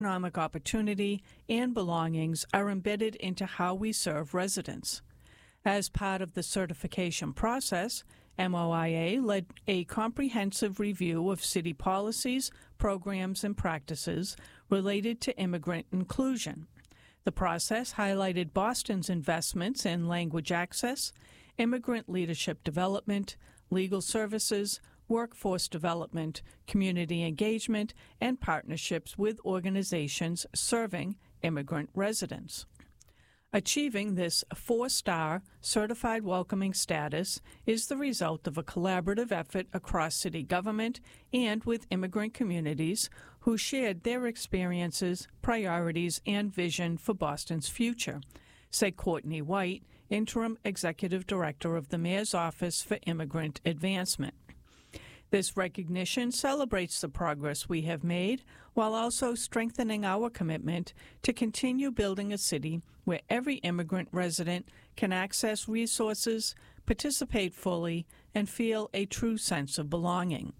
economic opportunity and belongings are embedded into how we serve residents. As part of the certification process, MOIA led a comprehensive review of city policies, programs, and practices related to immigrant inclusion. The process highlighted Boston's investments in language access, immigrant leadership development, legal services, workforce development, community engagement, and partnerships with organizations serving immigrant residents. Achieving this 4-star certified welcoming status is the result of a collaborative effort across city government and with immigrant communities who shared their experiences, priorities, and vision for Boston's future, said Courtney White, Interim Executive Director of the Mayor's Office for Immigrant Advancement. This recognition celebrates the progress we have made while also strengthening our commitment to continue building a city where every immigrant resident can access resources, participate fully, and feel a true sense of belonging.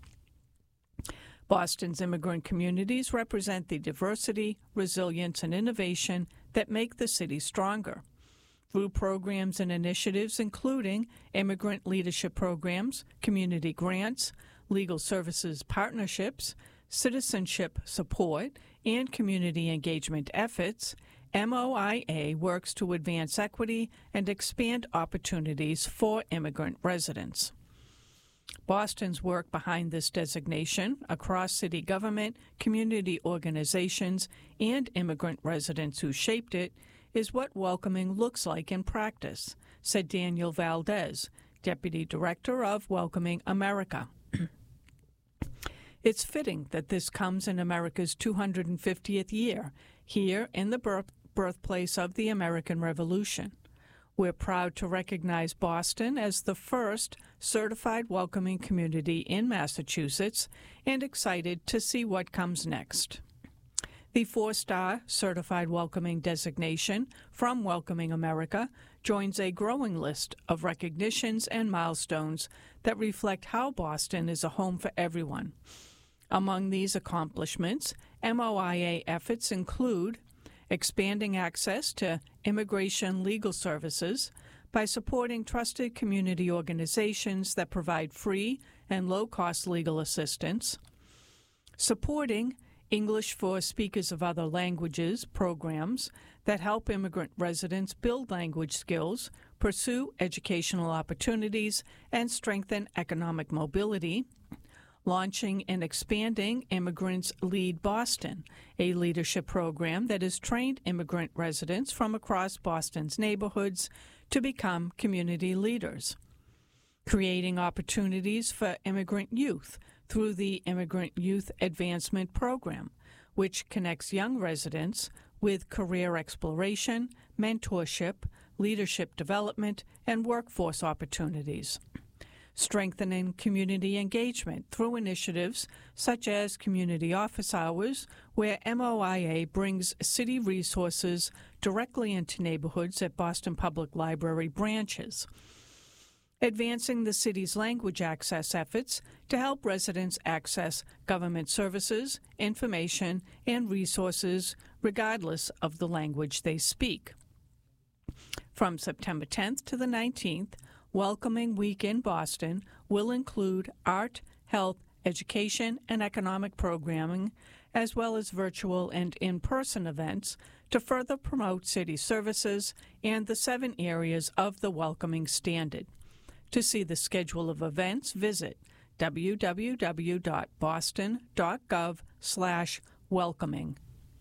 Boston's immigrant communities represent the diversity, resilience, and innovation that make the city stronger. Through programs and initiatives including immigrant leadership programs, community grants, legal services partnerships, citizenship support, and community engagement efforts, MOIA works to advance equity and expand opportunities for immigrant residents. Boston's work behind this designation across city government, community organizations, and immigrant residents who shaped it is what welcoming looks like in practice, said Daniel Valdez, Deputy Director of Welcoming America. It's fitting that this comes in America's 250th year, here in the birthplace of the American Revolution. We're proud to recognize Boston as the first certified welcoming community in Massachusetts and excited to see what comes next. The 4-star certified welcoming designation from Welcoming America joins a growing list of recognitions and milestones that reflect how Boston is a home for everyone. Among these accomplishments, MOIA efforts include expanding access to immigration legal services by supporting trusted community organizations that provide free and low-cost legal assistance, supporting English for Speakers of Other Languages programs that help immigrant residents build language skills, pursue educational opportunities, and strengthen economic mobility, launching and expanding Immigrants Lead Boston, a leadership program that has trained immigrant residents from across Boston's neighborhoods to become community leaders, creating opportunities for immigrant youth through the Immigrant Youth Advancement Program, which connects young residents with career exploration, mentorship, leadership development, and workforce opportunities. Strengthening community engagement through initiatives such as community office hours, where MOIA brings city resources directly into neighborhoods at Boston Public Library branches. Advancing the city's language access efforts to help residents access government services, information, and resources regardless of the language they speak. From September 10th to the 19th, Welcoming Week in Boston will include art, health, education, and economic programming, as well as virtual and in-person events to further promote city services and the 7 areas of the Welcoming Standard. To see the schedule of events, visit www.boston.gov/welcoming.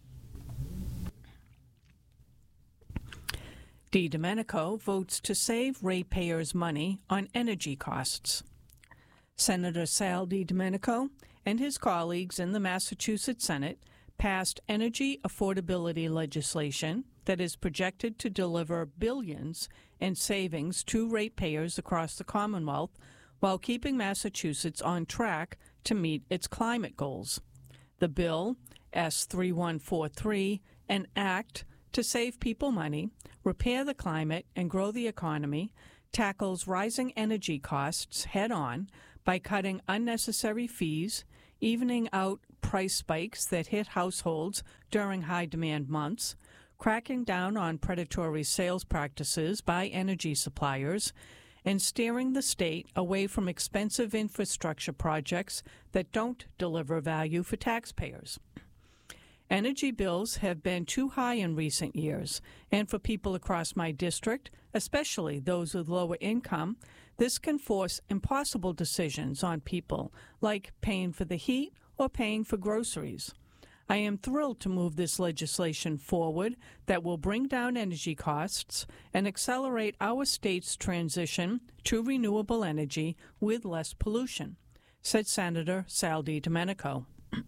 DiDomenico votes to save ratepayers money on energy costs. Senator Sal DiDomenico and his colleagues in the Massachusetts Senate passed energy affordability legislation that is projected to deliver billions in savings to ratepayers across the Commonwealth while keeping Massachusetts on track to meet its climate goals. The bill, S3143, an act to save people money, repair the climate, and grow the economy, tackles rising energy costs head-on by cutting unnecessary fees, evening out price spikes that hit households during high-demand months, cracking down on predatory sales practices by energy suppliers, and steering the state away from expensive infrastructure projects that don't deliver value for taxpayers. Energy bills have been too high in recent years, and for people across my district, especially those with lower income, this can force impossible decisions on people, like paying for the heat or paying for groceries. I am thrilled to move this legislation forward that will bring down energy costs and accelerate our state's transition to renewable energy with less pollution, said Senator Sal DiDomenico.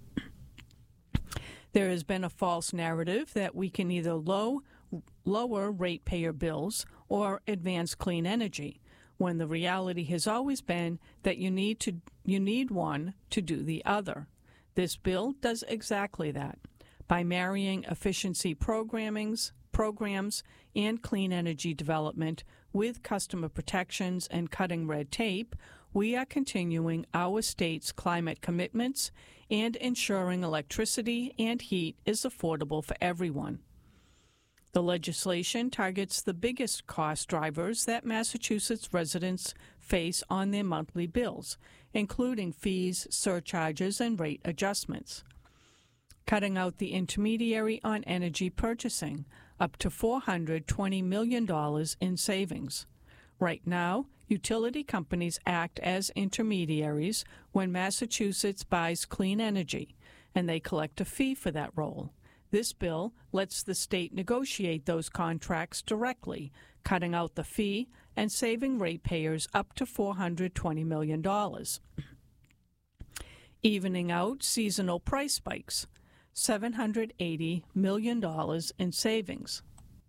There has been a false narrative that we can either lower ratepayer bills or advance clean energy, when the reality has always been that you need one to do the other. This bill does exactly that. By marrying efficiency programs and clean energy development with customer protections and cutting red tape, we are continuing our state's climate commitments and ensuring electricity and heat is affordable for everyone. The legislation targets the biggest cost drivers that Massachusetts residents face on their monthly bills, including fees, surcharges, and rate adjustments. Cutting out the intermediary on energy purchasing, up to $420 million in savings. Right now, utility companies act as intermediaries when Massachusetts buys clean energy, and they collect a fee for that role. This bill lets the state negotiate those contracts directly, cutting out the fee and saving ratepayers up to $420 million. Evening out seasonal price spikes, $780 million in savings.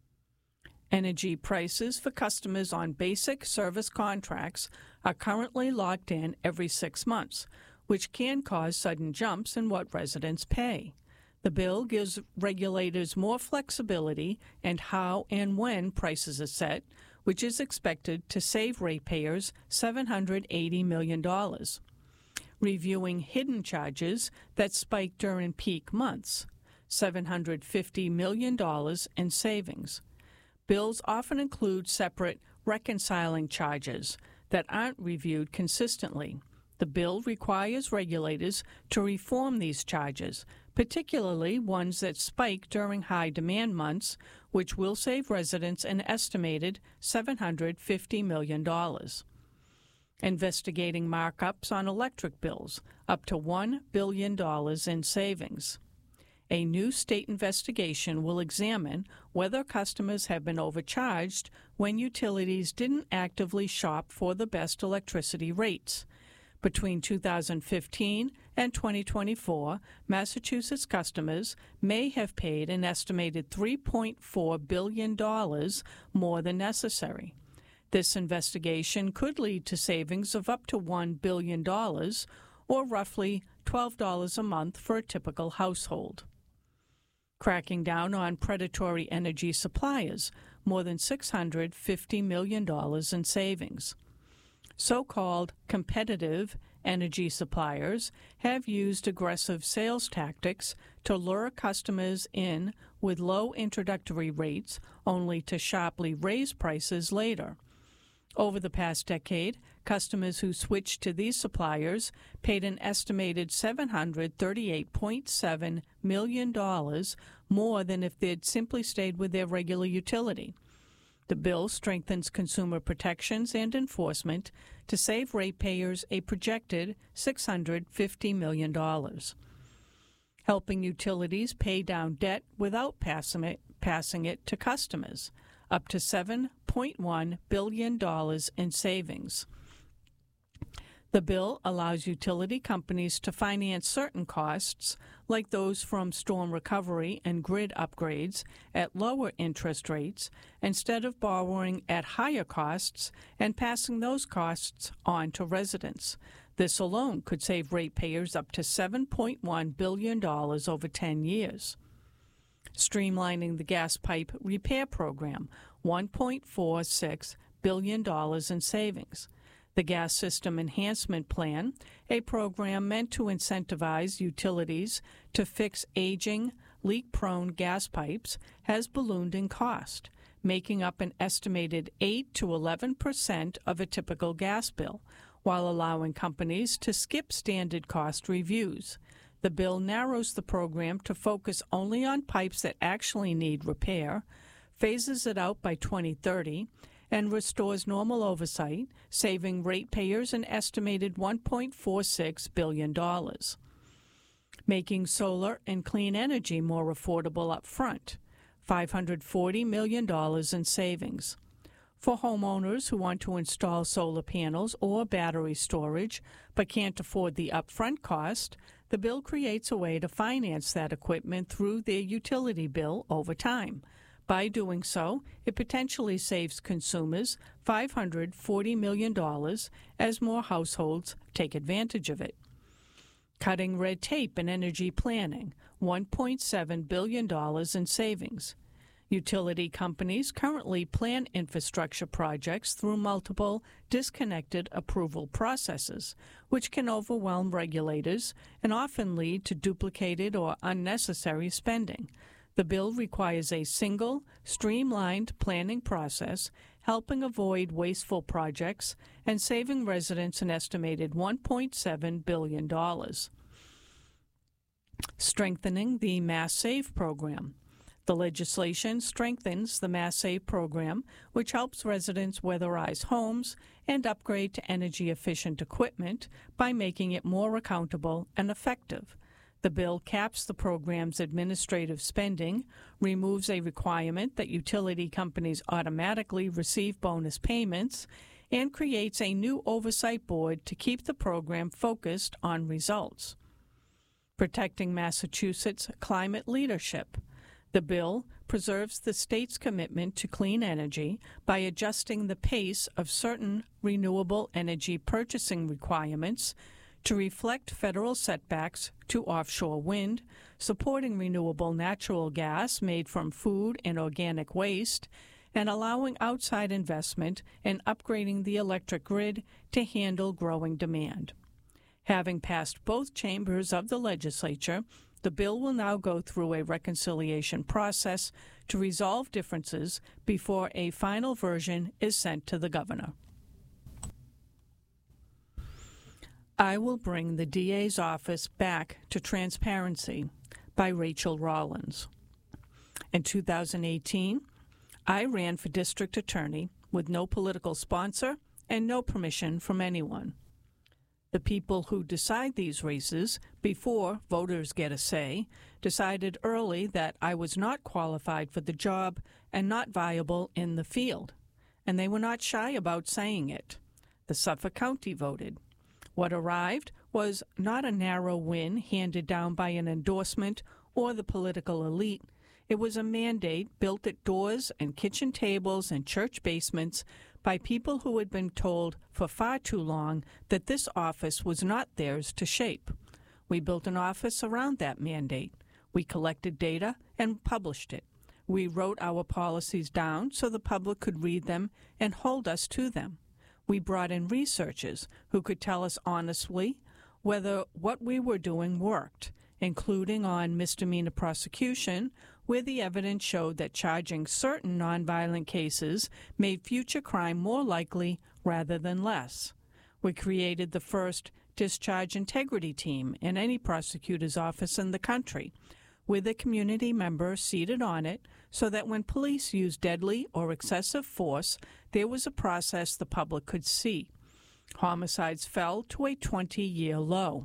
Energy prices for customers on basic service contracts are currently locked in every 6 months, which can cause sudden jumps in what residents pay. The bill gives regulators more flexibility in how and when prices are set, which is expected to save ratepayers $780 million. Reviewing hidden charges that spike during peak months, $750 million in savings. Bills often include separate reconciling charges that aren't reviewed consistently. The bill requires regulators to reform these charges, particularly ones that spike during high-demand months, which will save residents an estimated $750 million. Investigating markups on electric bills, up to $1 billion in savings. A new state investigation will examine whether customers have been overcharged when utilities didn't actively shop for the best electricity rates. Between 2015 and 2024, Massachusetts customers may have paid an estimated $3.4 billion more than necessary. This investigation could lead to savings of up to $1 billion, or roughly $12 a month for a typical household. Cracking down on predatory energy suppliers, more than $650 million in savings. So-called competitive energy suppliers have used aggressive sales tactics to lure customers in with low introductory rates, only to sharply raise prices later. Over the past decade, customers who switched to these suppliers paid an estimated $738.7 million more than if they'd simply stayed with their regular utility. The bill strengthens consumer protections and enforcement to save ratepayers a projected $650 million. Helping utilities pay down debt without passing it to customers, up to $7.1 billion in savings. The bill allows utility companies to finance certain costs, like those from storm recovery and grid upgrades, at lower interest rates, instead of borrowing at higher costs and passing those costs on to residents. This alone could save ratepayers up to $7.1 billion over 10 years. Streamlining the gas pipe repair program, $1.46 billion in savings. The Gas System Enhancement Plan, a program meant to incentivize utilities to fix aging, leak-prone gas pipes, has ballooned in cost, making up an estimated 8 to 11% of a typical gas bill, while allowing companies to skip standard cost reviews. The bill narrows the program to focus only on pipes that actually need repair, phases it out by 2030, and restores normal oversight, saving ratepayers an estimated $1.46 billion. Making solar and clean energy more affordable up front, $540 million in savings. For homeowners who want to install solar panels or battery storage but can't afford the upfront cost, the bill creates a way to finance that equipment through their utility bill over time. By doing so, it potentially saves consumers $540 million as more households take advantage of it. Cutting red tape in energy planning, $1.7 billion in savings. Utility companies currently plan infrastructure projects through multiple, disconnected approval processes, which can overwhelm regulators and often lead to duplicated or unnecessary spending. The bill requires a single, streamlined planning process, helping avoid wasteful projects and saving residents an estimated $1.7 billion. Strengthening the Mass Save program. The legislation strengthens the Mass Save program, which helps residents weatherize homes and upgrade to energy-efficient equipment by making it more accountable and effective. The bill caps the program's administrative spending, removes a requirement that utility companies automatically receive bonus payments, and creates a new oversight board to keep the program focused on results. Protecting Massachusetts' climate leadership. The bill preserves the state's commitment to clean energy by adjusting the pace of certain renewable energy purchasing requirements to reflect federal setbacks to offshore wind, supporting renewable natural gas made from food and organic waste, and allowing outside investment in upgrading the electric grid to handle growing demand. Having passed both chambers of the legislature, the bill will now go through a reconciliation process to resolve differences before a final version is sent to the governor. I Will Bring the DA's Office Back to Transparency by Rachel Rollins. In 2018, I ran for district attorney with no political sponsor and no permission from anyone. The people who decide these races, before voters get a say, decided early that I was not qualified for the job and not viable in the field, and they were not shy about saying it. The Suffolk County voted. What arrived was not a narrow win handed down by an endorsement or the political elite. It was a mandate built at doors and kitchen tables and church basements by people who had been told for far too long that this office was not theirs to shape. We built an office around that mandate. We collected data and published it. We wrote our policies down so the public could read them and hold us to them. We brought in researchers who could tell us honestly whether what we were doing worked, including on misdemeanor prosecution, where the evidence showed that charging certain nonviolent cases made future crime more likely rather than less. We created the first discharge integrity team in any prosecutor's office in the country, with a community member seated on it so that when police used deadly or excessive force, there was a process the public could see. Homicides fell to a 20-year low.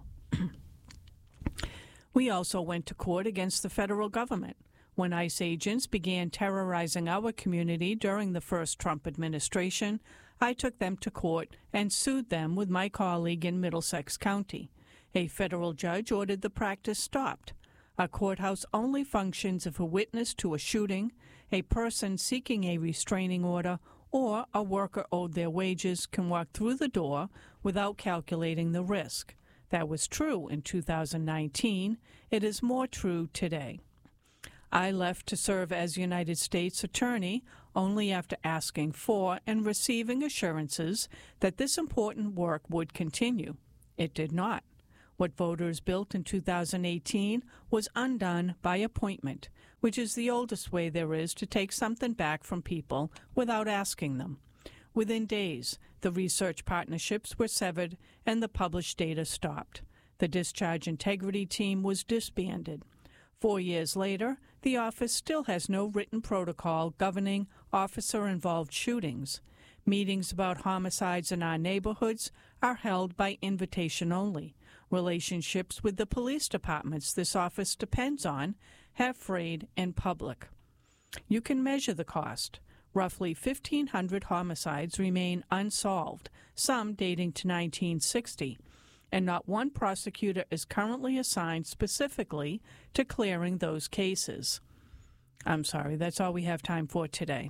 We also went to court against the federal government. When ICE agents began terrorizing our community during the first Trump administration, I took them to court and sued them with my colleague in Middlesex County. A federal judge ordered the practice stopped. A courthouse only functions if a witness to a shooting, a person seeking a restraining order, or a worker owed their wages can walk through the door without calculating the risk. That was true in 2019. It is more true today. I left to serve as United States Attorney only after asking for and receiving assurances that this important work would continue. It did not. What voters built in 2018 was undone by appointment, which is the oldest way there is to take something back from people without asking them. Within days, the research partnerships were severed and the published data stopped. The discharge integrity team was disbanded. 4 years later, the office still has no written protocol governing officer-involved shootings. Meetings about homicides in our neighborhoods are held by invitation only. Relationships with the police departments this office depends on have frayed in public. You can measure the cost. Roughly 1,500 homicides remain unsolved, some dating to 1960, and not one prosecutor is currently assigned specifically to clearing those cases. I'm sorry, that's all we have time for today.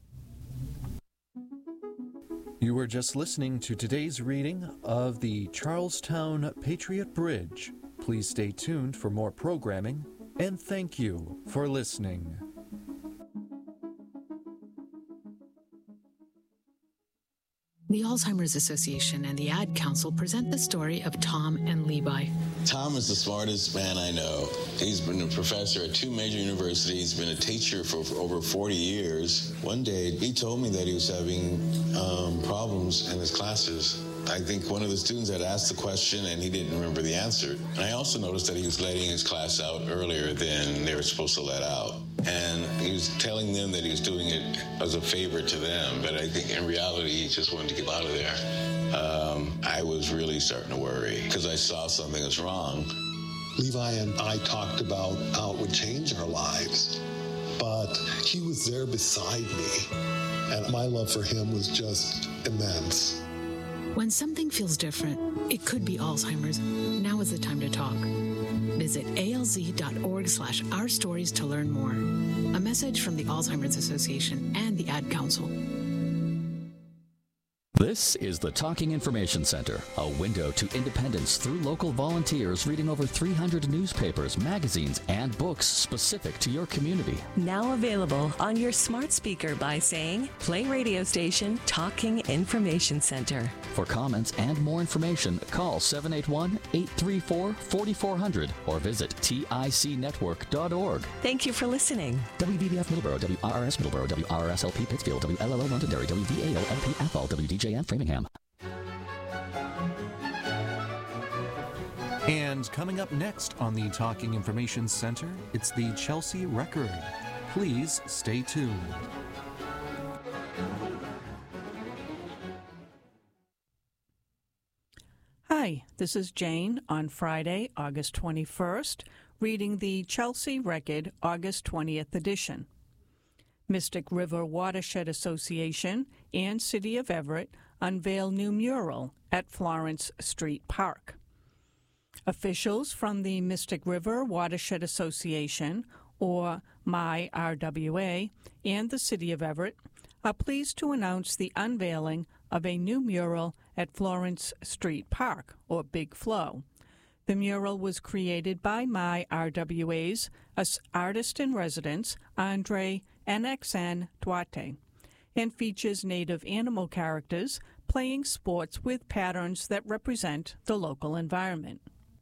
You were just listening to today's reading of the Charlestown Patriot Bridge. Please stay tuned for more programming, and thank you for listening. The Alzheimer's Association and the Ad Council present the story of Tom and Levi. Tom is the smartest man I know. He's been a professor at 2 major universities, been a teacher for over 40 years. One day, he told me that he was having problems in his classes. I think one of the students had asked the question and he didn't remember the answer. And I also noticed that he was letting his class out earlier than they were supposed to let out. And he was telling them that he was doing it as a favor to them, but I think in reality he just wanted to get out of there. I was really starting to worry because I saw something was wrong. Levi and I talked about how it would change our lives, but he was there beside me, and my love for him was just immense. When something feels different, it could be Alzheimer's. Now is the time to talk. Visit alz.org/ourstories to learn more. A message from the Alzheimer's Association and the Ad Council. This is the Talking Information Center, a window to independence through local volunteers reading over 300 newspapers, magazines, and books specific to your community. Now available on your smart speaker by saying, play radio station Talking Information Center. For comments and more information, call 781-834-4400 or visit ticnetwork.org. Thank you for listening. WVBF Middleborough, WRRS Middleborough, WRSLP Pittsfield, WLLO Londonderry, WVAO-LP Athol, WDJN Framingham. And coming up next on the Talking Information Center, it's the Chelsea Record. Please stay tuned. Hi, this is Jane on Friday, August 21st, reading the Chelsea Record, August 20th edition. Mystic River Watershed Association and City of Everett unveil new mural at Florence Street Park. Officials from the Mystic River Watershed Association, or MyRWA, and the City of Everett are pleased to announce the unveiling of a new mural at Florence Street Park, or Big Flo. The mural was created by MyRWA's artist-in-residence, Andre NXN Duarte, and features native animal characters playing sports with patterns that represent the local environment.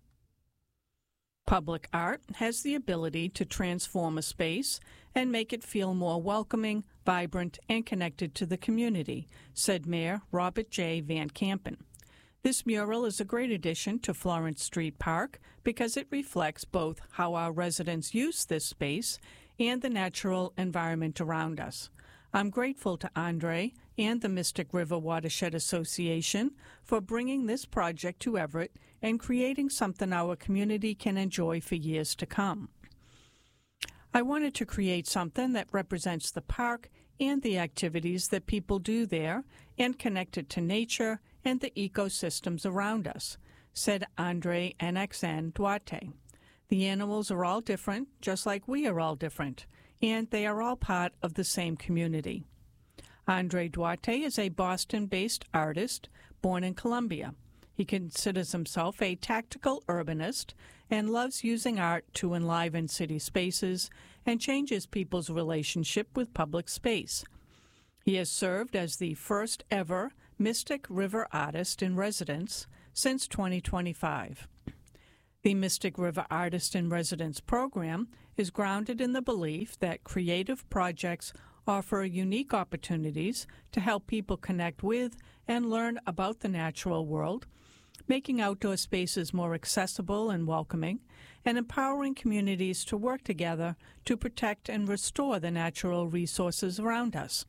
Public art has the ability to transform a space and make it feel more welcoming, vibrant, and connected to the community, said Mayor Robert J. Van Kampen. This mural is a great addition to Florence Street Park because it reflects both how our residents use this space and the natural environment around us. I'm grateful to Andre and the Mystic River Watershed Association for bringing this project to Everett and creating something our community can enjoy for years to come. I wanted to create something that represents the park and the activities that people do there and connect it to nature and the ecosystems around us, said Andre NXN Duarte. The animals are all different, just like we are all different, and they are all part of the same community. Andre Duarte is a Boston-based artist born in Columbia. He considers himself a tactical urbanist and loves using art to enliven city spaces and changes people's relationship with public space. He has served as the first ever Mystic River Artist in Residence since 2025. The Mystic River Artist in Residence program is grounded in the belief that creative projects offer unique opportunities to help people connect with and learn about the natural world, making outdoor spaces more accessible and welcoming, and empowering communities to work together to protect and restore the natural resources around us.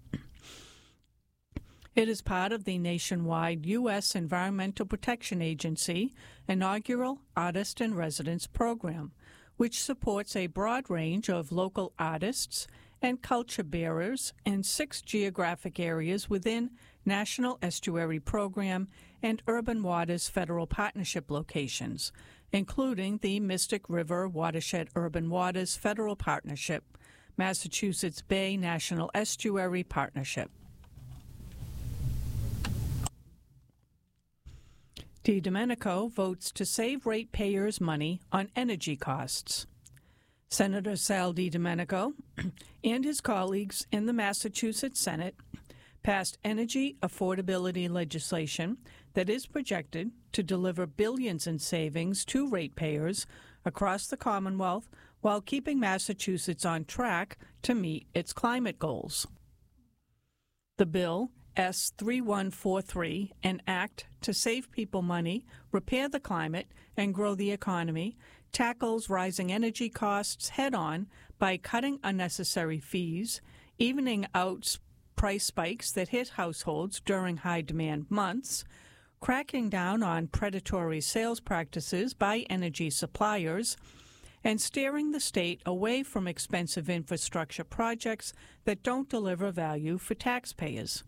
It is part of the nationwide U.S. Environmental Protection Agency inaugural Artist in Residence program, which supports a broad range of local artists and culture bearers in 6 geographic areas within National Estuary Program and Urban Waters Federal Partnership locations, including the Mystic River Watershed Urban Waters Federal Partnership, Massachusetts Bay National Estuary Partnership. DiDomenico votes to save ratepayers money on energy costs. Senator Sal DiDomenico and his colleagues in the Massachusetts Senate passed energy affordability legislation that is projected to deliver billions in savings to ratepayers across the Commonwealth while keeping Massachusetts on track to meet its climate goals. The bill, S3143, an act to save people money, repair the climate, and grow the economy, tackles rising energy costs head-on by cutting unnecessary fees, evening out price spikes that hit households during high-demand months, cracking down on predatory sales practices by energy suppliers, and steering the state away from expensive infrastructure projects that don't deliver value for taxpayers.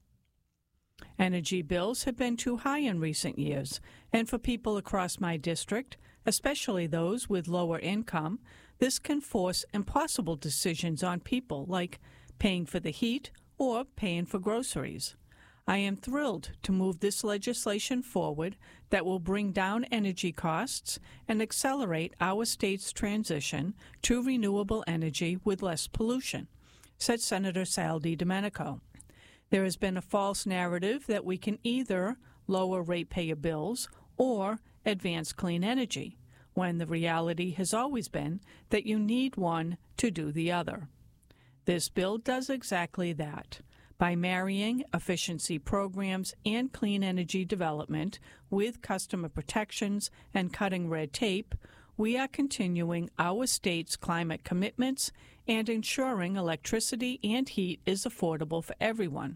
Energy bills have been too high in recent years, and for people across my district, especially those with lower income, this can force impossible decisions on people like paying for the heat or paying for groceries. I am thrilled to move this legislation forward that will bring down energy costs and accelerate our state's transition to renewable energy with less pollution, said Senator Sal DiDomenico. There has been a false narrative that we can either lower ratepayer bills or advance clean energy, when the reality has always been that you need one to do the other. This bill does exactly that. By marrying efficiency programs and clean energy development with customer protections and cutting red tape, we are continuing our state's climate commitments and ensuring electricity and heat is affordable for everyone.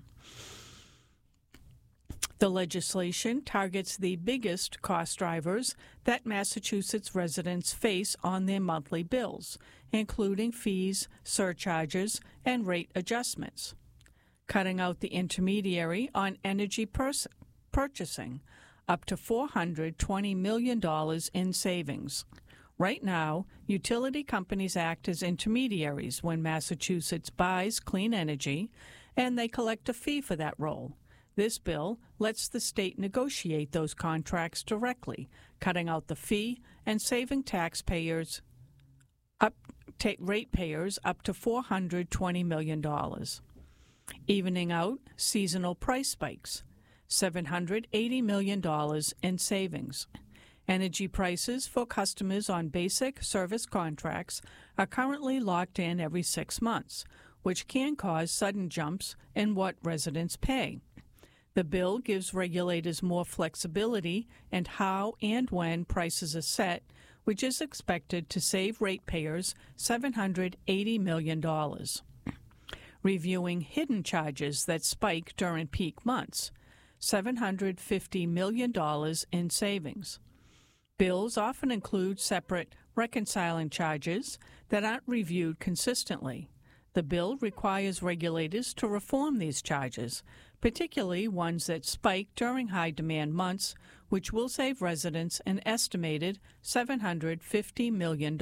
The legislation targets the biggest cost drivers that Massachusetts residents face on their monthly bills, including fees, surcharges, and rate adjustments. Cutting out the intermediary on energy purchasing, up to $420 million in savings. Right now, utility companies act as intermediaries when Massachusetts buys clean energy, and they collect a fee for that role. This bill lets the state negotiate those contracts directly, cutting out the fee and saving ratepayers up to $420 million. Evening out seasonal price spikes, $780 million in savings. Energy prices for customers on basic service contracts are currently locked in every 6 months, which can cause sudden jumps in what residents pay. The bill gives regulators more flexibility in how and when prices are set, which is expected to save ratepayers $780 million. Reviewing hidden charges that spike during peak months, $750 million in savings. Bills often include separate reconciling charges that aren't reviewed consistently. The bill requires regulators to reform these charges, particularly ones that spike during high-demand months, which will save residents an estimated $750 million.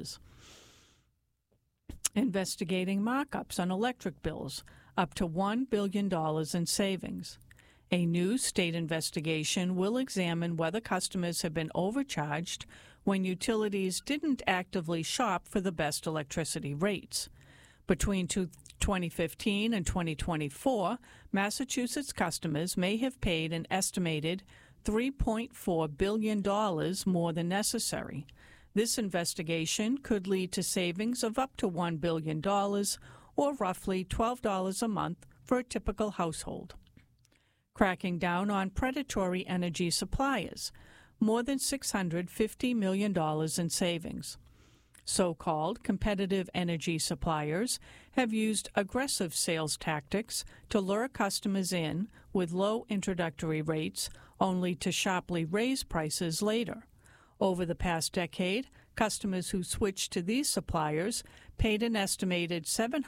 Investigating markups on electric bills, up to $1 billion in savings. A new state investigation will examine whether customers have been overcharged when utilities didn't actively shop for the best electricity rates. Between 2015 and 2024, Massachusetts customers may have paid an estimated $3.4 billion more than necessary. This investigation could lead to savings of up to $1 billion, or roughly $12 a month for a typical household. Cracking down on predatory energy suppliers, more than $650 million in savings. So-called competitive energy suppliers have used aggressive sales tactics to lure customers in with low introductory rates, only to sharply raise prices later. Over the past decade, customers who switched to these suppliers paid an estimated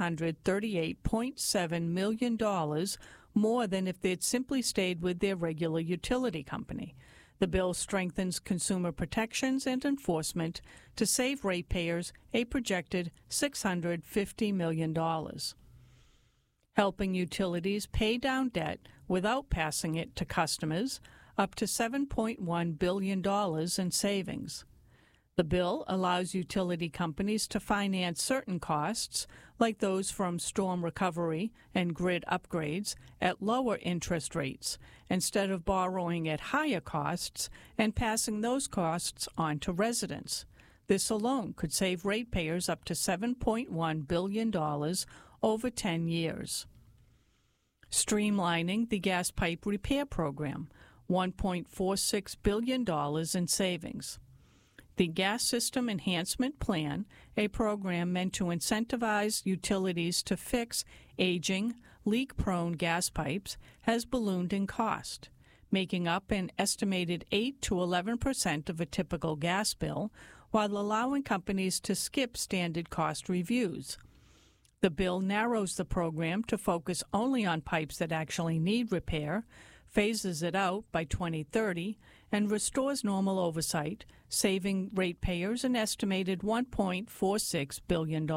$738.7 million more than if they'd simply stayed with their regular utility company. The bill strengthens consumer protections and enforcement to save ratepayers a projected $650 million. Helping utilities pay down debt without passing it to customers, up to $7.1 billion in savings. The bill allows utility companies to finance certain costs, like those from storm recovery and grid upgrades, at lower interest rates, instead of borrowing at higher costs and passing those costs on to residents. This alone could save ratepayers up to $7.1 billion over 10 years. Streamlining the gas pipe repair program, $1.46 billion in savings. The Gas System Enhancement Plan, a program meant to incentivize utilities to fix aging, leak-prone gas pipes, has ballooned in cost, making up an estimated 8 to 11% of a typical gas bill, while allowing companies to skip standard cost reviews. The bill narrows the program to focus only on pipes that actually need repair, phases it out by 2030, and restores normal oversight, saving ratepayers an estimated $1.46 billion.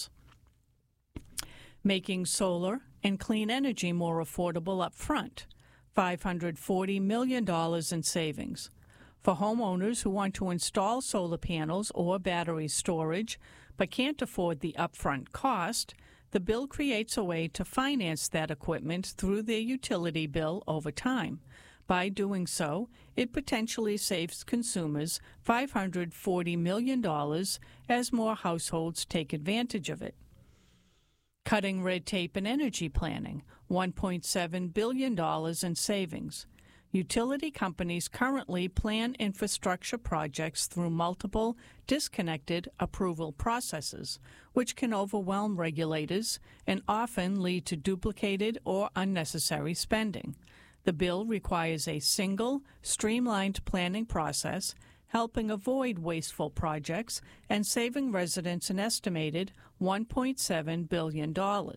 Making solar and clean energy more affordable up front, $540 million in savings. For homeowners who want to install solar panels or battery storage but can't afford the upfront cost, the bill creates a way to finance that equipment through their utility bill over time. By doing so, it potentially saves consumers $540 million as more households take advantage of it. Cutting red tape and energy planning, $1.7 billion in savings. Utility companies currently plan infrastructure projects through multiple, disconnected approval processes, which can overwhelm regulators and often lead to duplicated or unnecessary spending. The bill requires a single, streamlined planning process, helping avoid wasteful projects and saving residents an estimated $1.7 billion.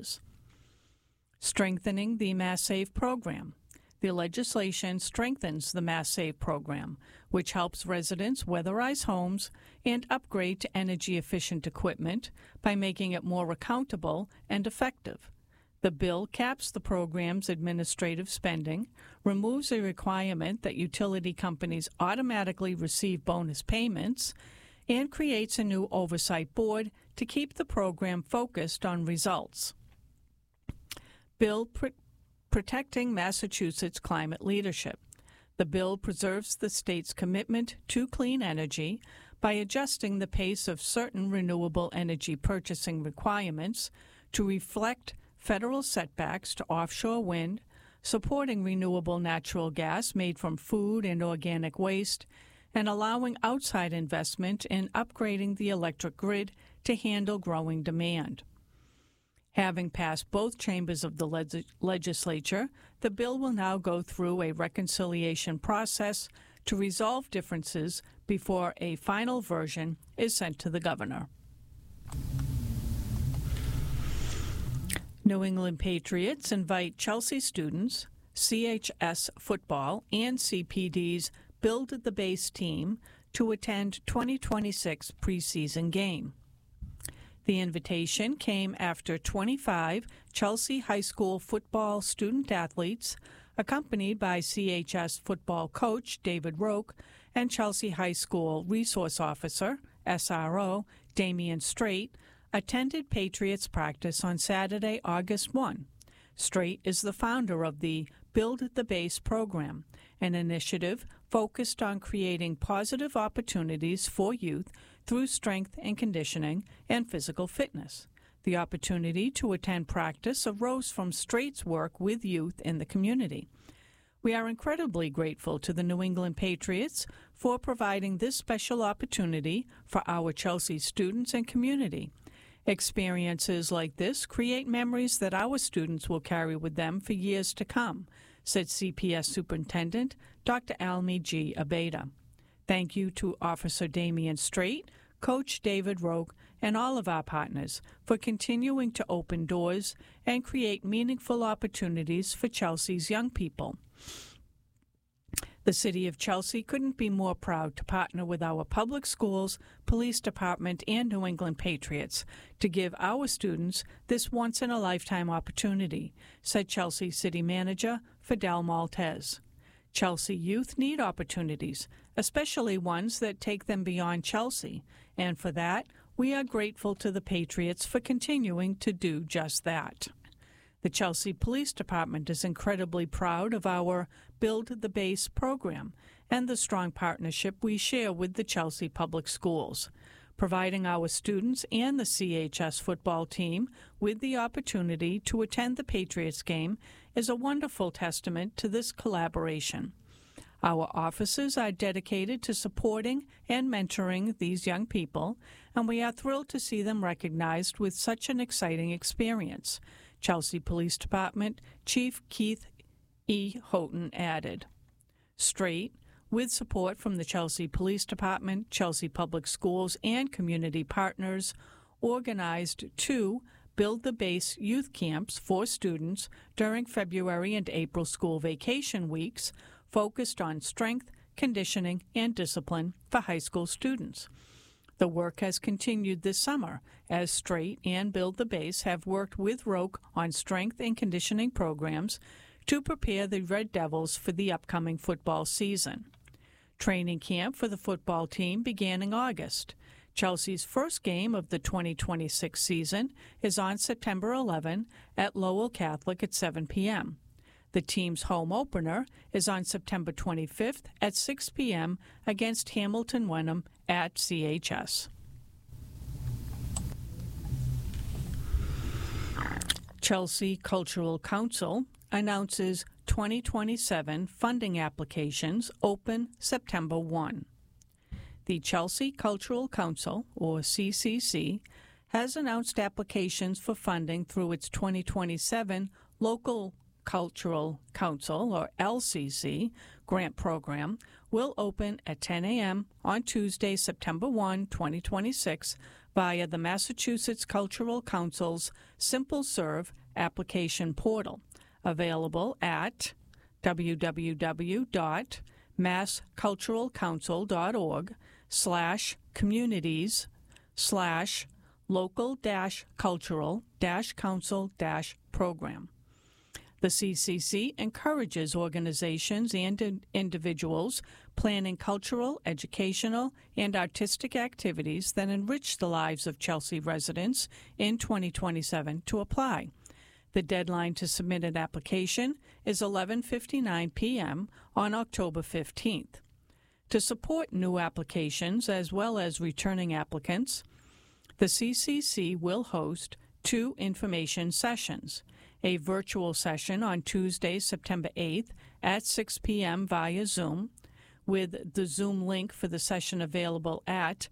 Strengthening the MassSave program. The legislation strengthens the MassSave program, which helps residents weatherize homes and upgrade to energy-efficient equipment by making it more accountable and effective. The bill caps the program's administrative spending, removes a requirement that utility companies automatically receive bonus payments, and creates a new oversight board to keep the program focused on results. Bill Protecting Massachusetts Climate Leadership. The bill preserves the state's commitment to clean energy by adjusting the pace of certain renewable energy purchasing requirements to reflect federal setbacks to offshore wind, supporting renewable natural gas made from food and organic waste, and allowing outside investment in upgrading the electric grid to handle growing demand. Having passed both chambers of the legislature, the bill will now go through a reconciliation process to resolve differences before a final version is sent to the governor. New England Patriots invite Chelsea students, CHS football, and CPD's Build the Base team to attend 2026 preseason game. The invitation came after 25 Chelsea High School football student-athletes, accompanied by CHS football coach David Roque and Chelsea High School resource officer, SRO, Damian Strait, attended Patriots practice on Saturday, August 1. Straight is the founder of the Build the Base program, an initiative focused on creating positive opportunities for youth through strength and conditioning and physical fitness. The opportunity to attend practice arose from Straight's work with youth in the community. We are incredibly grateful to the New England Patriots for providing this special opportunity for our Chelsea students and community. Experiences like this create memories that our students will carry with them for years to come, said CPS Superintendent Dr. Almy G. Abeda. Thank you to Officer Damian Straight, Coach David Roque, and all of our partners for continuing to open doors and create meaningful opportunities for Chelsea's young people. The City of Chelsea couldn't be more proud to partner with our public schools, police department, and New England Patriots to give our students this once-in-a-lifetime opportunity, said Chelsea City Manager Fidel Maltez. Chelsea youth need opportunities, especially ones that take them beyond Chelsea, and for that, we are grateful to the Patriots for continuing to do just that. The Chelsea Police Department is incredibly proud of our Build the Base program and the strong partnership we share with the Chelsea Public Schools. Providing our students and the CHS football team with the opportunity to attend the Patriots game is a wonderful testament to this collaboration. Our officers are dedicated to supporting and mentoring these young people, and we are thrilled to see them recognized with such an exciting experience, Chelsea Police Department Chief Keith E. Houghton added. Straight, with support from the Chelsea Police Department, Chelsea Public Schools, and community partners, organized 2 Build the Base youth camps for students during February and April school vacation weeks, focused on strength, conditioning, and discipline for high school students. The work has continued this summer, as Straight and Build the Base have worked with Roque on strength and conditioning programs to prepare the Red Devils for the upcoming football season. Training camp for the football team began in August. Chelsea's first game of the 2026 season is on September 11 at Lowell Catholic at 7 p.m. The team's home opener is on September 25th at 6 p.m. against Hamilton Wenham at CHS. Chelsea Cultural Council announces 2027 funding applications open September 1. The Chelsea Cultural Council, or CCC, has announced applications for funding through its 2027 Local Cultural Council, or LCC, grant program will open at 10 a.m. on Tuesday, September 1, 2026, via the Massachusetts Cultural Council's Simple Serve application portal, available at www.massculturalcouncil.org/communities/local-cultural-council-program. The CCC encourages organizations and individuals planning cultural, educational, and artistic activities that enrich the lives of Chelsea residents in 2027 to apply. The deadline to submit an application is 11:59 p.m. on October 15th. To support new applications as well as returning applicants, the CCC will host 2 information sessions, a virtual session on Tuesday, September 8th at 6 p.m. via Zoom, with the Zoom link for the session available at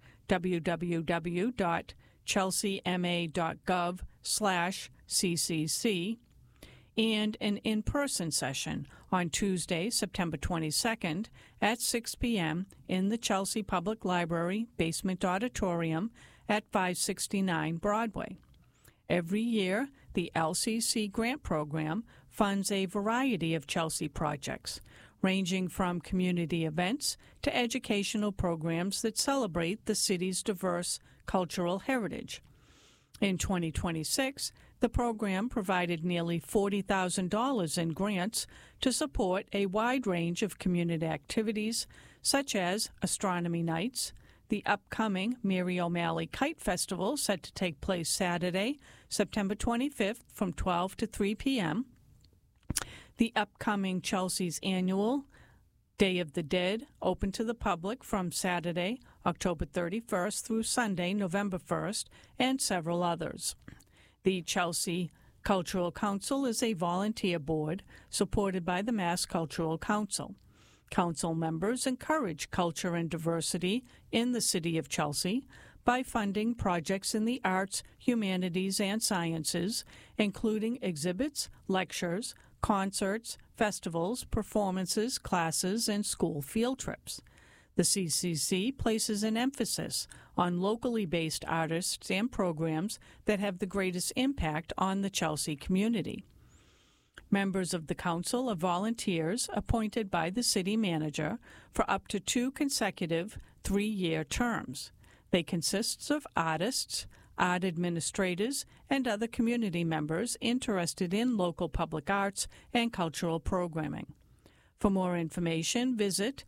www.chelseama.gov/CCC, and an in-person session on Tuesday, September 22nd at 6 p.m. in the Chelsea Public Library Basement Auditorium at 569 Broadway. Every year, the LCC grant program funds a variety of Chelsea projects, ranging from community events to educational programs that celebrate the city's diverse cultural heritage. In 2026, the program provided nearly $40,000 in grants to support a wide range of community activities such as astronomy nights, The upcoming Mary O'Malley Kite Festival, set to take place Saturday, September 25th from 12 to 3 p.m. The upcoming Chelsea's annual Day of the Dead, open to the public from Saturday, October 31st through Sunday, November 1st, and several others. The Chelsea Cultural Council is a volunteer board supported by the Mass Cultural Council. Council members encourage culture and diversity in the city of Chelsea by funding projects in the arts, humanities, and sciences, including exhibits, lectures, concerts, festivals, performances, classes, and school field trips. The CCC places an emphasis on locally based artists and programs that have the greatest impact on the Chelsea community. Members of the council are volunteers appointed by the city manager for up to 2 consecutive 3-year terms. They consist of artists, art administrators, and other community members interested in local public arts and cultural programming. For more information, visit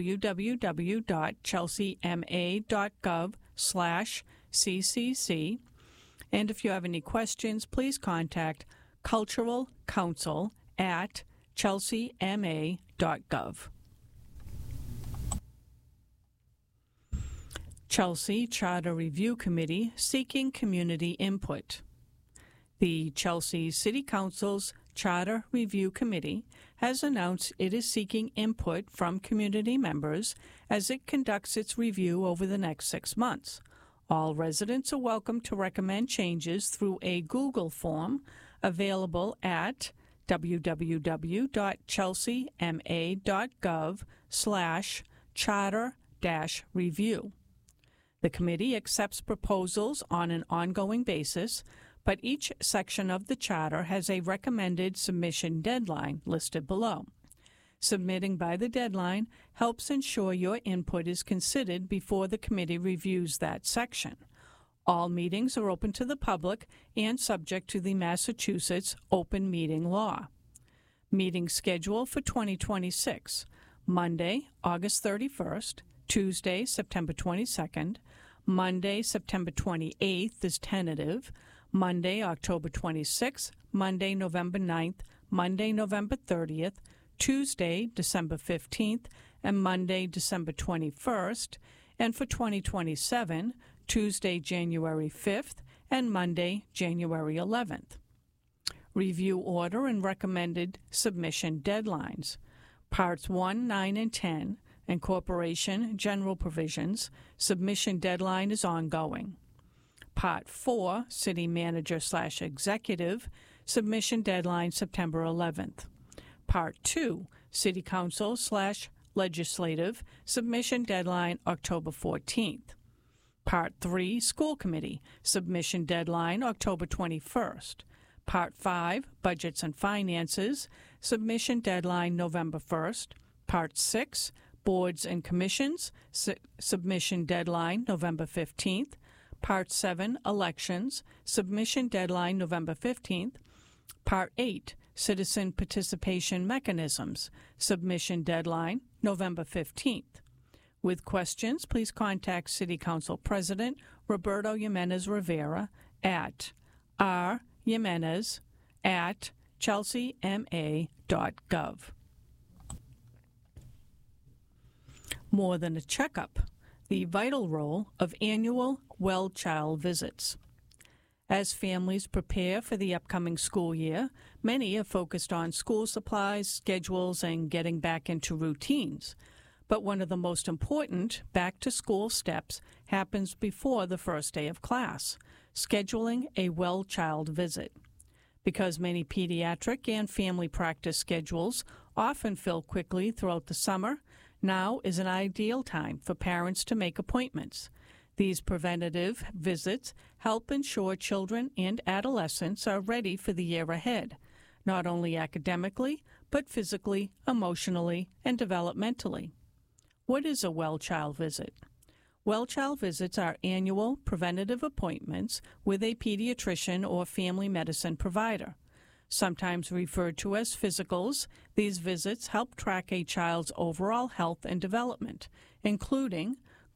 www.chelseama.gov/ccc. And if you have any questions, please contact Cultural Council at chelseama.gov. Chelsea Charter Review Committee seeking community input. The Chelsea City Council's Charter Review Committee has announced it is seeking input from community members as it conducts its review over the next 6 months. All residents are welcome to recommend changes through a Google form available at www.chelseama.gov/charter-review. The committee accepts proposals on an ongoing basis, but each section of the charter has a recommended submission deadline listed below. Submitting by the deadline helps ensure your input is considered before the committee reviews that section. All meetings are open to the public and subject to the Massachusetts Open Meeting Law. Meeting schedule for 2026: Monday, August 31st, Tuesday, September 22nd, Monday, September 28th is tentative, Monday, October 26th, Monday, November 9th, Monday, November 30th, Tuesday, December 15th, and Monday, December 21st, and for 2027, Tuesday, January 5th, and Monday, January 11th. Review order and recommended submission deadlines. Parts 1, 9, and 10, Incorporation General Provisions, submission deadline is ongoing. Part 4, City Manager/Executive, submission deadline September 11th. Part 2, City Council/Legislative, submission deadline October 14th. Part 3, School Committee, submission deadline October 21st. Part 5, Budgets and Finances, submission deadline November 1st. Part 6, Boards and Commissions, submission deadline November 15th. Part 7, Elections, submission deadline November 15th. Part 8, Citizen Participation Mechanisms, submission deadline November 15th. With questions, please contact City Council President Roberto Jimenez Rivera at rjimenez@chelseama.gov. More than a checkup, the vital role of annual well child visits. As families prepare for the upcoming school year, many are focused on school supplies, schedules, and getting back into routines. But one of the most important back-to-school steps happens before the first day of class, scheduling a well child visit. Because many pediatric and family practice schedules often fill quickly throughout the summer, now is an ideal time for parents to make appointments. These preventative visits help ensure children and adolescents are ready for the year ahead, not only academically, but physically, emotionally, and developmentally. What is a well child visit? Well child visits are annual preventative appointments with a pediatrician or family medicine provider. Sometimes referred to as physicals, these visits help track a child's overall health and development, including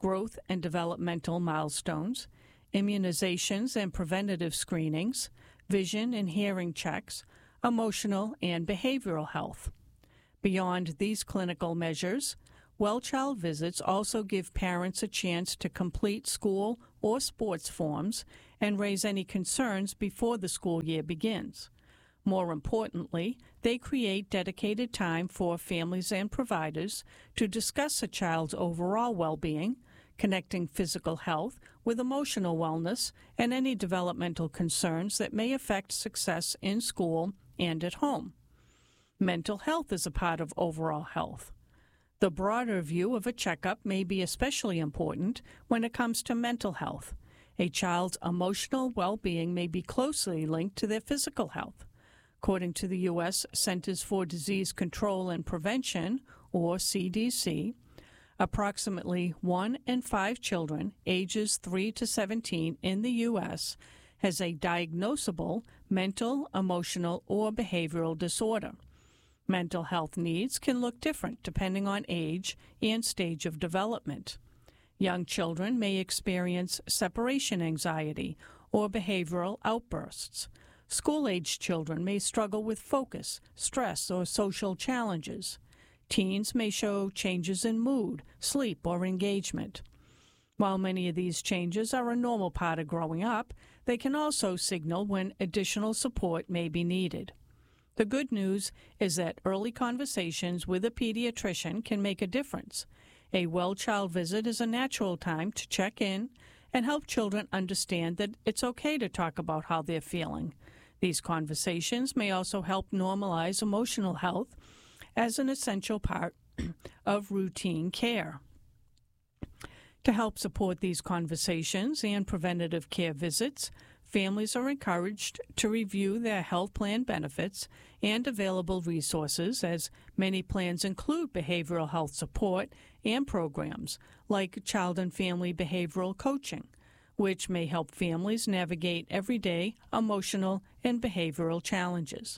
growth and developmental milestones, immunizations and preventative screenings, vision and hearing checks, emotional and behavioral health. Beyond these clinical measures, Well Child visits also give parents a chance to complete school or sports forms and raise any concerns before the school year begins. More importantly, they create dedicated time for families and providers to discuss a child's overall well-being, connecting physical health with emotional wellness and any developmental concerns that may affect success in school and at home. Mental health is a part of overall health. The broader view of a checkup may be especially important when it comes to mental health. A child's emotional well-being may be closely linked to their physical health. According to the U.S. Centers for Disease Control and Prevention, or CDC, approximately 1 in 5 children ages 3 to 17 in the U.S. has a diagnosable mental, emotional, or behavioral disorder. Mental health needs can look different depending on age and stage of development. Young children may experience separation anxiety or behavioral outbursts. School-aged children may struggle with focus, stress, or social challenges. Teens may show changes in mood, sleep, or engagement. While many of these changes are a normal part of growing up, they can also signal when additional support may be needed. The good news is that early conversations with a pediatrician can make a difference. A Well Child visit is a natural time to check in and help children understand that it's okay to talk about how they're feeling. These conversations may also help normalize emotional health as an essential part of routine care. To help support these conversations and preventative care visits, families are encouraged to review their health plan benefits and available resources, as many plans include behavioral health support and programs like child and family behavioral coaching, which may help families navigate everyday emotional and behavioral challenges.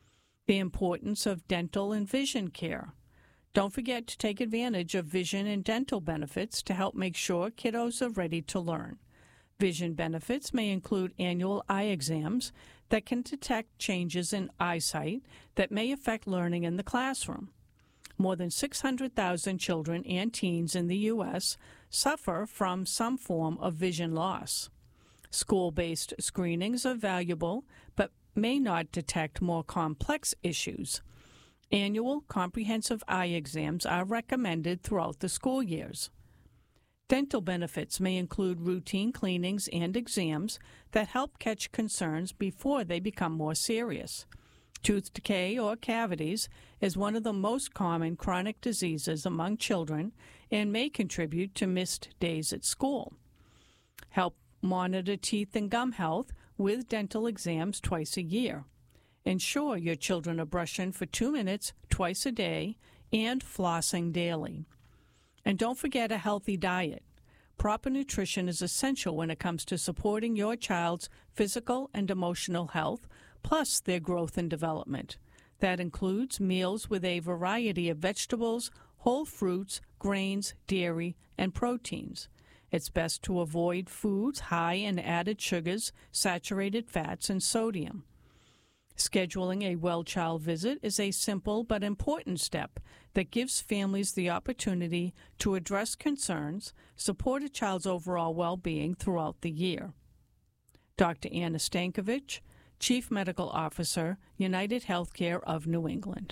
The importance of dental and vision care. Don't forget to take advantage of vision and dental benefits to help make sure kiddos are ready to learn. Vision benefits may include annual eye exams that can detect changes in eyesight that may affect learning in the classroom. More than 600,000 children and teens in the U.S. suffer from some form of vision loss. School-based screenings are valuable, but may not detect more complex issues. Annual comprehensive eye exams are recommended throughout the school years. Dental benefits may include routine cleanings and exams that help catch concerns before they become more serious. Tooth decay or cavities is one of the most common chronic diseases among children and may contribute to missed days at school. Help monitor teeth and gum health with dental exams twice a year. Ensure your children are brushing for 2 minutes twice a day and flossing daily. And don't forget a healthy diet. Proper nutrition is essential when it comes to supporting your child's physical and emotional health, plus their growth and development. That includes meals with a variety of vegetables, whole fruits, grains, dairy, and proteins. It's best to avoid foods high in added sugars, saturated fats, and sodium. Scheduling a Well Child visit is a simple but important step that gives families the opportunity to address concerns, support a child's overall well-being throughout the year. Dr. Anna Stankovich, Chief Medical Officer, United Healthcare of New England.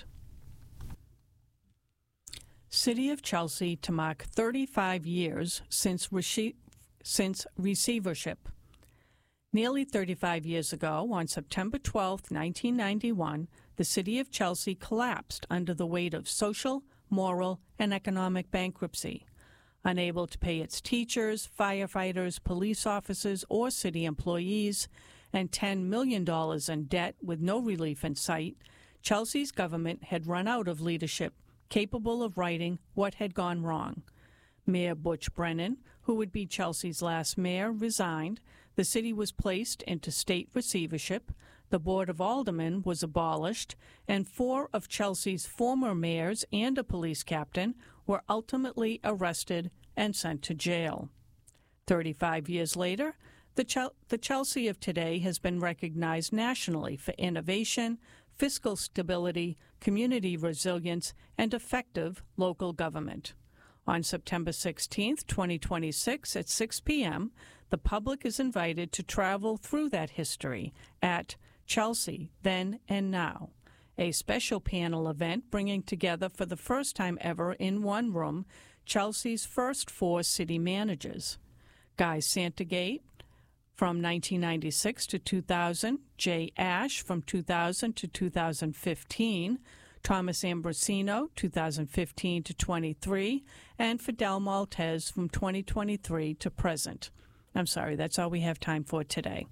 City of Chelsea to mark 35 years since receivership. Nearly 35 years ago, on September 12, 1991, the City of Chelsea collapsed under the weight of social, moral, and economic bankruptcy. Unable to pay its teachers, firefighters, police officers, or city employees, and $10 million in debt with no relief in sight, Chelsea's government had run out of leadership capable of righting what had gone wrong. Mayor Butch Brennan, who would be Chelsea's last mayor, resigned. The city was placed into state receivership, the Board of Aldermen was abolished, and 4 of Chelsea's former mayors and a police captain were ultimately arrested and sent to jail. 35 years later, the Chelsea of today has been recognized nationally for innovation, fiscal stability, community resilience, and effective local government. On September 16, 2026, at 6 p.m., the public is invited to travel through that history at Chelsea, Then and Now, a special panel event bringing together for the first time ever in one room Chelsea's first 4 city managers: Guy Santagate from 1996 to 2000, Jay Ash from 2000 to 2015, Thomas Ambrosino, 2015 to 23, and Fidel Maltez from 2023 to present. I'm sorry, that's all we have time for today.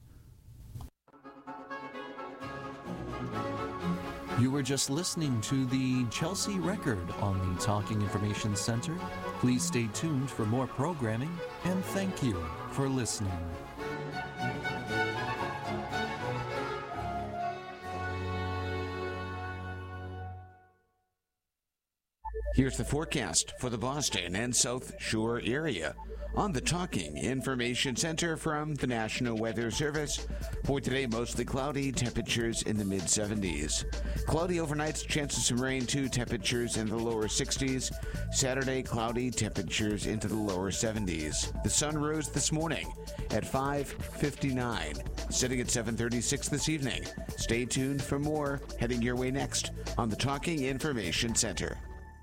You were just listening to the Chelsea Record on the Talking Information Center. Please stay tuned for more programming, and thank you for listening. Here's the forecast for the Boston and South Shore area on the Talking Information Center from the National Weather Service. For today, mostly cloudy, temperatures in the mid-70s. Cloudy overnights, chance of some rain too, temperatures in the lower 60s. Saturday, cloudy, temperatures into the lower 70s. The sun rose this morning at 5:59, setting at 7:36 this evening. Stay tuned for more heading your way next on the Talking Information Center.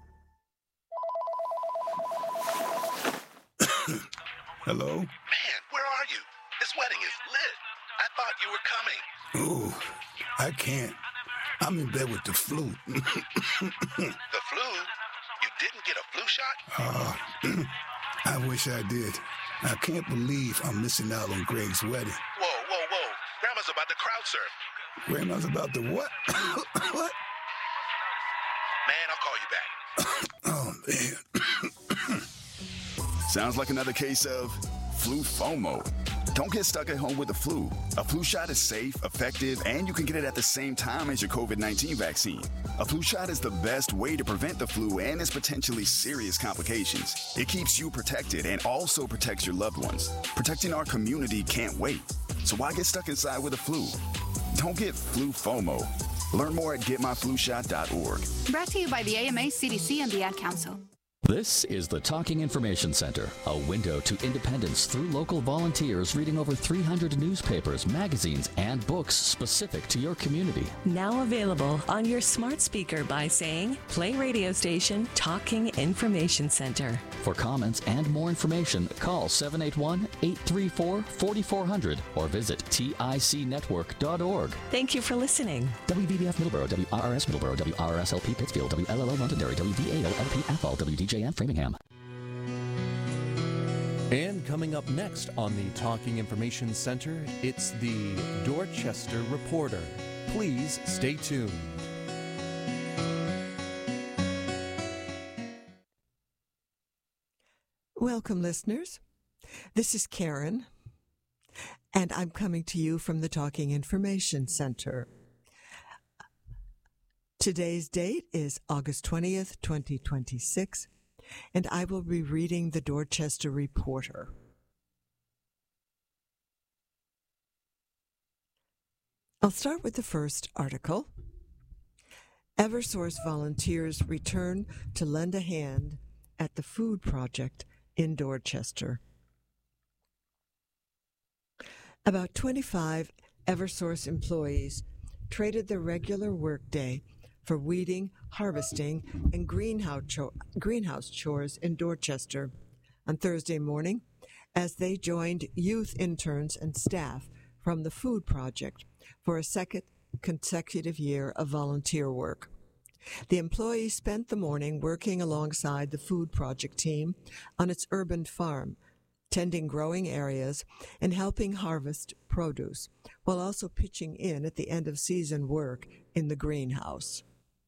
Hello? Man, where are you? This wedding is lit. I thought you were coming. Ooh, I can't. I'm in bed with the flu. The flu? You didn't get a flu shot? I wish I did. I can't believe I'm missing out on Greg's wedding. Whoa. Grandma's about to crowd surf. Grandma's about to what? What? Man, I'll call you back. Oh, man. Sounds like another case of flu FOMO. Don't get stuck at home with the flu. A flu shot is safe, effective, and you can get it at the same time as your COVID-19 vaccine. A flu shot is the best way to prevent the flu and its potentially serious complications. It keeps you protected and also protects your loved ones. Protecting our community can't wait. So why get stuck inside with the flu? Don't get flu FOMO. Learn more at getmyflushot.org. Brought to you by the AMA, CDC, and the Ad Council. This is the Talking Information Center, a window to independence through local volunteers reading over 300 newspapers, magazines, and books specific to your community. Now available on your smart speaker by saying, play radio station Talking Information Center. For comments and more information, call 781-834-4400 or visit ticnetwork.org. Thank you for listening. WBBF Middleborough, WRRS Middleborough, WRSLP Pittsfield, WLLO Londonderry, WVAO-LP Athol, WDJM Framingham. And coming up next on the Talking Information Center, it's the Dorchester Reporter. Please stay tuned. Welcome, listeners. This is Karen, and I'm coming to you from the Talking Information Center. Today's date is August 20th, 2026, and I will be reading the Dorchester Reporter. I'll start with the first article. Eversource volunteers return to lend a hand at the food project in Dorchester. About 25 Eversource employees traded their regular workday for weeding, harvesting, and greenhouse chores in Dorchester on Thursday morning as they joined youth interns and staff from the food project for a second consecutive year of volunteer work. The employees spent the morning working alongside the food project team on its urban farm, tending growing areas and helping harvest produce, while also pitching in at the end of season work in the greenhouse.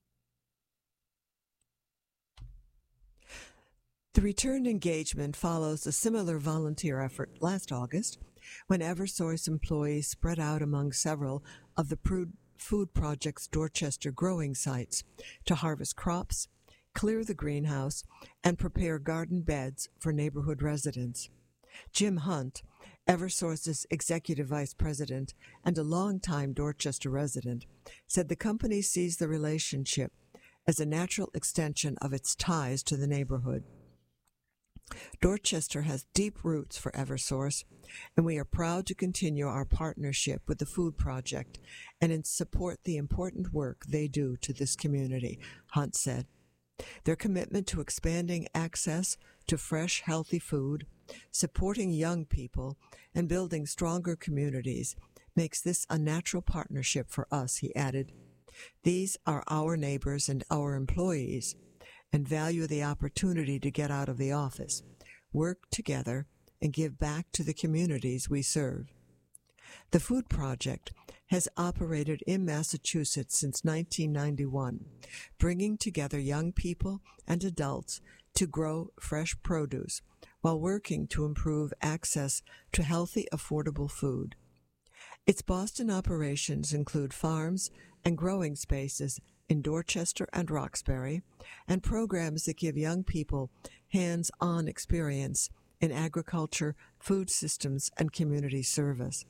The returned engagement follows a similar volunteer effort last August, when Eversource employees spread out among several of the food project's Dorchester growing sites to harvest crops, clear the greenhouse, and prepare garden beds for neighborhood residents. Jim Hunt, Eversource's executive vice president and a longtime Dorchester resident, said the company sees the relationship as a natural extension of its ties to the neighborhood. Dorchester has deep roots for Eversource, and we are proud to continue our partnership with the Food Project and support the important work they do to this community, Hunt said. Their commitment to expanding access to fresh, healthy food, supporting young people, and building stronger communities makes this a natural partnership for us, he added. These are our neighbors and our employees, and value the opportunity to get out of the office, work together, and give back to the communities we serve. The Food Project has operated in Massachusetts since 1991, bringing together young people and adults to grow fresh produce while working to improve access to healthy, affordable food. Its Boston operations include farms and growing spaces in Dorchester and Roxbury, and programs that give young people hands-on experience in agriculture, food systems, and community service.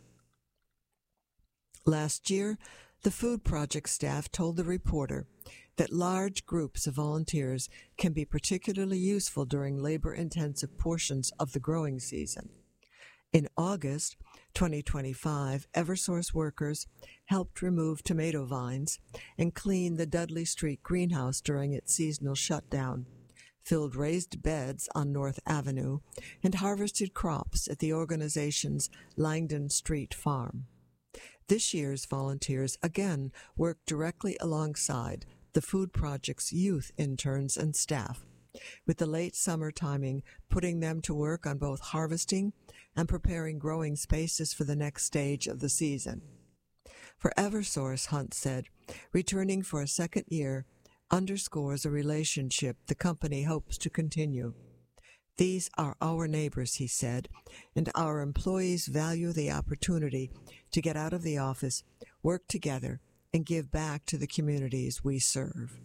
Last year, the Food Project staff told the reporter that large groups of volunteers can be particularly useful during labor-intensive portions of the growing season. In August 2025, Eversource workers helped remove tomato vines and clean the Dudley Street greenhouse during its seasonal shutdown, filled raised beds on North Avenue, and harvested crops at the organization's Langdon Street farm. This year's volunteers again worked directly alongside the Food Project's youth interns and staff, with the late summer timing putting them to work on both harvesting and preparing growing spaces for the next stage of the season. For Eversource, Hunt said, returning for a second year underscores a relationship the company hopes to continue. These are our neighbors, he said, and our employees value the opportunity to get out of the office, work together, and give back to the communities we serve.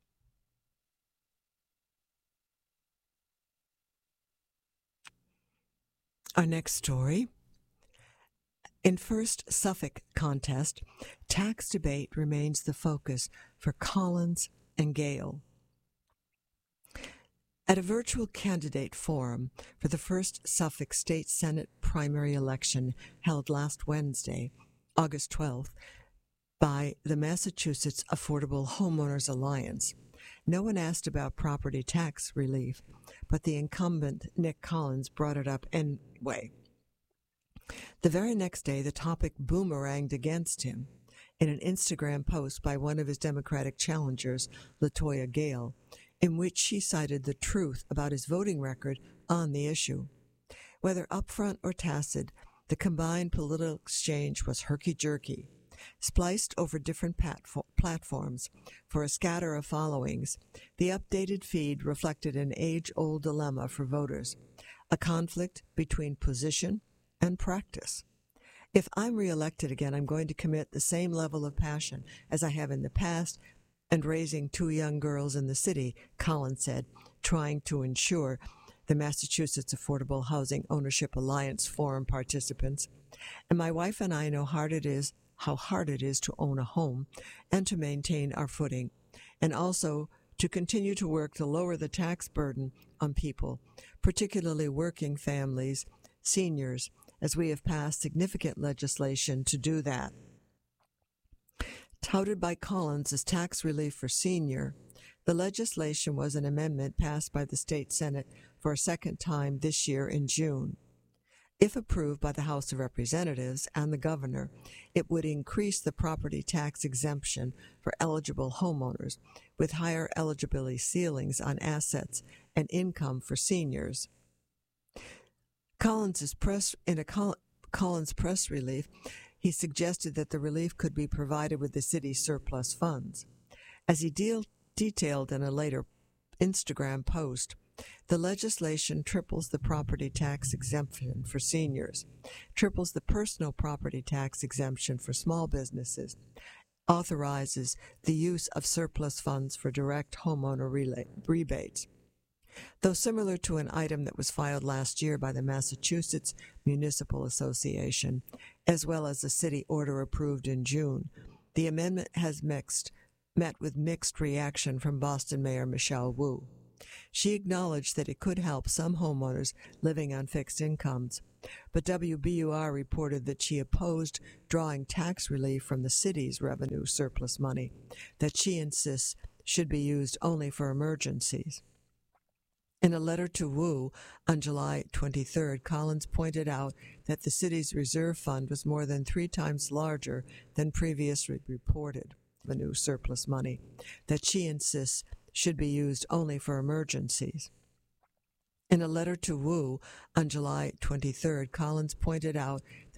Our next story. In first Suffolk contest, tax debate remains the focus for Collins and Gale. At a virtual candidate forum for the first Suffolk State Senate primary election held last Wednesday, August 12th, by the Massachusetts Affordable Homeowners Alliance, no one asked about property tax relief, but the incumbent, Nick Collins, brought it up anyway. The very next day, the topic boomeranged against him in an Instagram post by one of his Democratic challengers, LaToya Gale, in which she cited the truth about his voting record on the issue. Whether upfront or tacit, the combined political exchange was herky-jerky, spliced over different platforms for a scatter of followings. The updated feed reflected an age-old dilemma for voters, a conflict between position and practice. If I'm reelected again, I'm going to commit the same level of passion as I have in the past and raising 2 young girls in the city, Collins said, trying to ensure the Massachusetts Affordable Housing Ownership Alliance Forum participants. And my wife and I know how hard it is to own a home and to maintain our footing, and also to continue to work to lower the tax burden on people, particularly working families, seniors, as we have passed significant legislation to do that. Touted by Collins as tax relief for senior, the legislation was an amendment passed by the state Senate for a second time this year in June. If approved by the House of Representatives and the governor, it would increase the property tax exemption for eligible homeowners, with higher eligibility ceilings on assets and income for seniors. Collins' press relief, he suggested that the relief could be provided with the city's surplus funds. As he detailed in a later Instagram post, the legislation triples the property tax exemption for seniors, triples the personal property tax exemption for small businesses, authorizes the use of surplus funds for direct homeowner rebates. Though similar to an item that was filed last year by the Massachusetts Municipal Association, as well as a city order approved in June, the amendment has met with mixed reaction from Boston Mayor Michelle Wu. She acknowledged that it could help some homeowners living on fixed incomes, but WBUR reported that she opposed drawing tax relief from the city's revenue surplus money, that she insists should be used only for emergencies. In a letter to Wu on July 23rd, Collins pointed out that the city's reserve fund was more than 3 times larger than previously reported revenue surplus money, that she insists should be used only for emergencies. In a letter to Wu on July 23rd, Collins pointed out